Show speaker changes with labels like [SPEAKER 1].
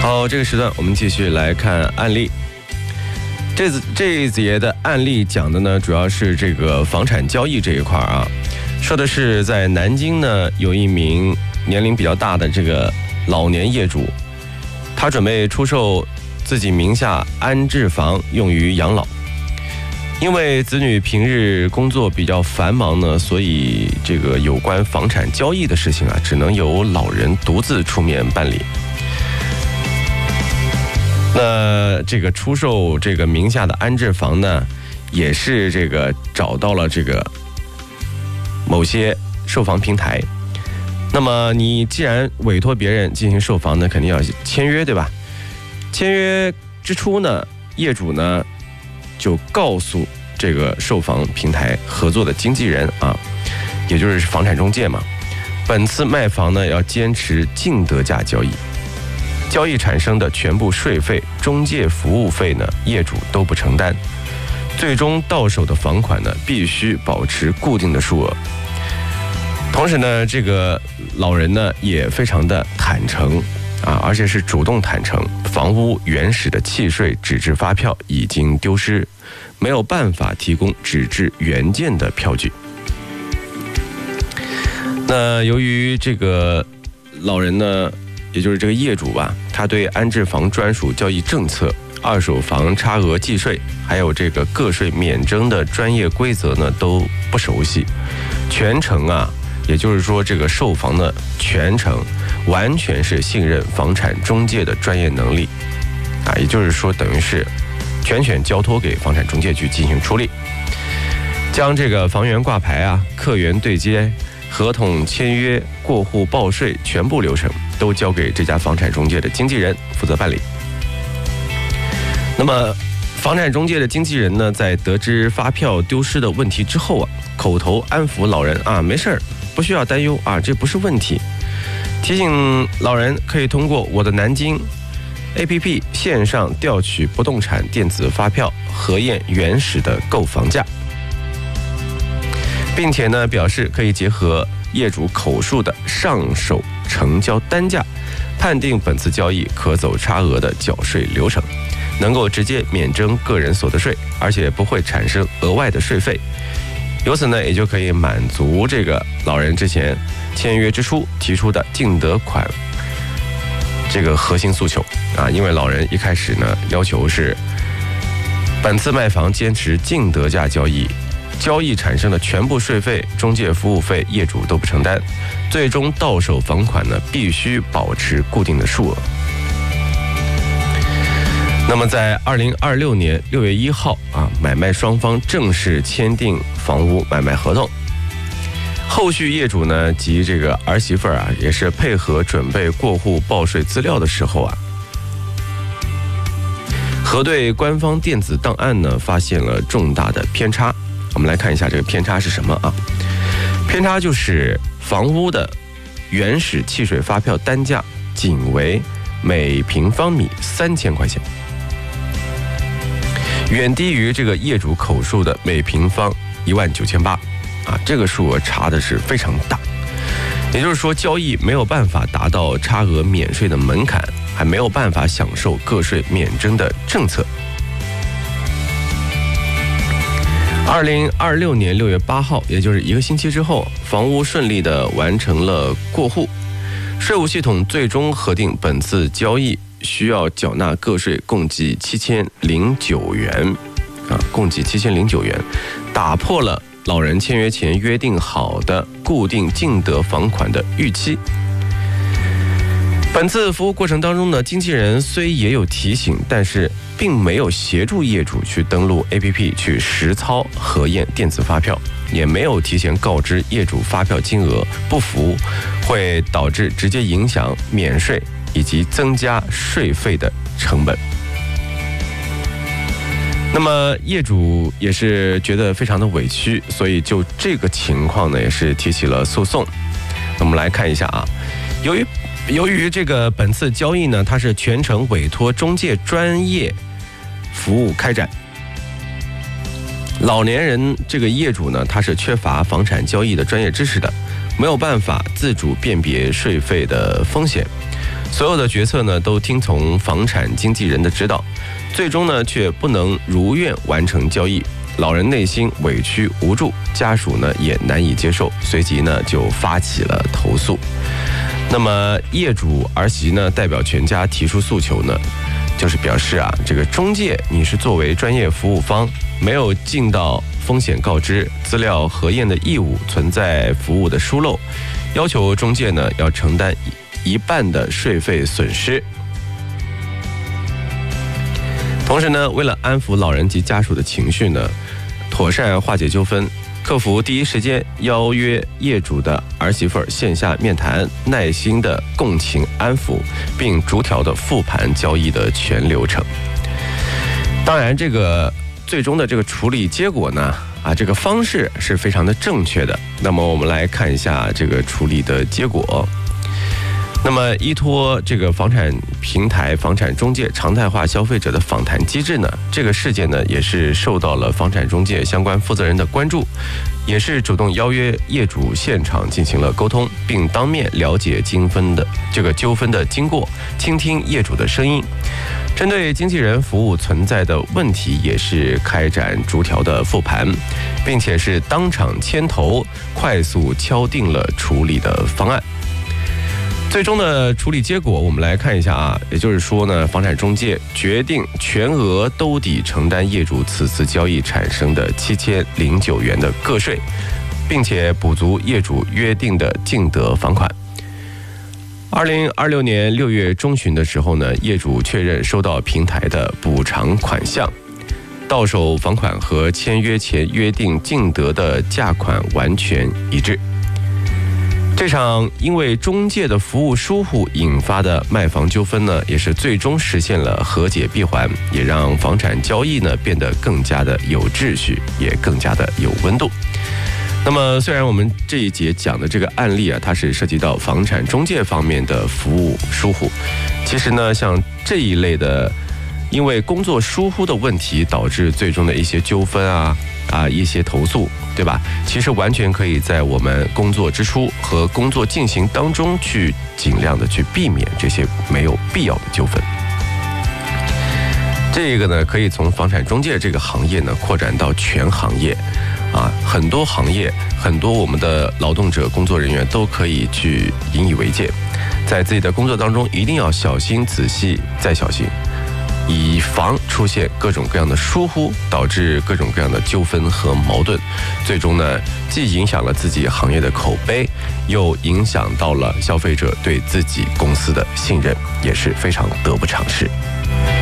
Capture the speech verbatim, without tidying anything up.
[SPEAKER 1] 好，这个时段我们继续来看案例。这次这一节的案例讲的呢，主要是这个房产交易这一块啊，说的是在南京呢，有一名年龄比较大的这个老年业主，他准备出售自己名下安置房用于养老。因为子女平日工作比较繁忙呢，所以这个有关房产交易的事情啊，只能由老人独自出面办理。那这个出售这个名下的安置房呢，也是这个找到了这个某些售房平台。那么你既然委托别人进行售房呢，肯定要签约，对吧？签约之初呢，业主呢就告诉这个售房平台合作的经纪人啊，也就是房产中介嘛，本次卖房呢要坚持净得价交易。交易产生的全部税费、中介服务费呢，业主都不承担。最终到手的房款呢，必须保持固定的数额。同时呢，这个老人呢也非常的坦诚啊，而且是主动坦诚，房屋原始的契税纸质发票已经丢失，没有办法提供纸质原件的票据。那由于这个老人呢，也就是这个业主吧，他对安置房专属交易政策、二手房差额计税，还有这个个税免征的专业规则呢都不熟悉，全程啊，也就是说这个售房的全程完全是信任房产中介的专业能力啊，也就是说等于是全权交托给房产中介去进行处理，将这个房源挂牌啊、客源对接、合同签约、过户报税全部流程都交给这家房产中介的经纪人负责办理。那么房产中介的经纪人呢，在得知发票丢失的问题之后啊，口头安抚老人啊，没事儿，不需要担忧啊，这不是问题。提醒老人可以通过我的南京 A P P 线上调取不动产电子发票，核验原始的购房价，并且呢表示可以结合业主口述的上手成交单价，判定本次交易可走差额的缴税流程，能够直接免征个人所得税，而且不会产生额外的税费。由此呢，也就可以满足这个老人之前签约之初提出的净得款这个核心诉求啊。因为老人一开始呢要求是本次卖房坚持净得价交易，交易产生的全部税费、中介服务费业主都不承担，最终到手房款呢必须保持固定的数额。那么在二零二六年六月一号啊，买卖双方正式签订房屋买卖合同。后续业主呢及这个儿媳妇儿啊，也是配合准备过户报税资料的时候啊，核对官方电子档案呢，发现了重大的偏差。我们来看一下这个偏差是什么啊？偏差就是房屋的原始契税发票单价仅为每平方米三千块钱，远低于这个业主口述的每平方一万九千八啊，这个数额差的是非常大。也就是说，交易没有办法达到差额免税的门槛，还没有办法享受个税免征的政策。二零二六年六月八号，也就是一个星期之后，房屋顺利的完成了过户，税务系统最终核定本次交易需要缴纳个税共计七千零九元，啊，共计七千零九元，打破了老人签约前约定好的固定净得房款的预期。本次服务过程当中呢，经纪人虽也有提醒，但是并没有协助业主去登录 A P P 去实操核验电子发票，也没有提前告知业主发票金额不符，会导致直接影响免税以及增加税费的成本。那么业主也是觉得非常的委屈，所以就这个情况呢，也是提起了诉讼。我们来看一下啊，由于由于这个本次交易呢，它是全程委托中介专业服务开展，老年人这个业主呢，他是缺乏房产交易的专业知识的，没有办法自主辨别税费的风险， 所有的决策呢都听从房产经纪人的指导，最终呢却不能如愿完成交易。老人内心委屈无助，家属呢也难以接受，随即呢就发起了投诉。那么业主儿媳呢代表全家提出诉求呢，就是表示啊，这个中介你是作为专业服务方，没有尽到风险告知、资料核验的义务，存在服务的疏漏，要求中介呢要承担一半的税费损失。同时呢，为了安抚老人及家属的情绪呢，妥善化解纠纷，客服第一时间邀约业主的儿媳妇儿线下面谈，耐心的共情安抚，并逐条的复盘交易的全流程。当然，这个最终的这个处理结果呢，啊，这个方式是非常的正确的。那么我们来看一下这个处理的结果。那么依托这个房产平台、房产中介常态化消费者的访谈机制呢，这个事件呢也是受到了房产中介相关负责人的关注，也是主动邀约业主现场进行了沟通，并当面了解经纷的这个纠纷的经过，倾听业主的声音，针对经纪人服务存在的问题，也是开展逐条的复盘，并且是当场牵头，快速敲定了处理的方案。最终的处理结果，我们来看一下啊，也就是说呢，房产中介决定全额兜底承担业主此次交易产生的七千零九元的个税，并且补足业主约定的净得房款。二零二六年六月中旬的时候呢，业主确认收到平台的补偿款项，到手房款和签约前约定净得的价款完全一致。这场因为中介的服务疏忽引发的卖房纠纷呢，也是最终实现了和解闭环，也让房产交易呢变得更加的有秩序，也更加的有温度。那么虽然我们这一节讲的这个案例啊，它是涉及到房产中介方面的服务疏忽，其实呢，像这一类的因为工作疏忽的问题导致最终的一些纠纷啊啊一些投诉，对吧？其实完全可以在我们工作之初和工作进行当中去尽量的去避免这些没有必要的纠纷。这个呢，可以从房产中介这个行业呢扩展到全行业，啊，很多行业，很多我们的劳动者、工作人员都可以去引以为戒，在自己的工作当中一定要小心、仔细再小心，以防出现各种各样的疏忽，导致各种各样的纠纷和矛盾，最终呢，既影响了自己行业的口碑，又影响到了消费者对自己公司的信任，也是非常得不偿失。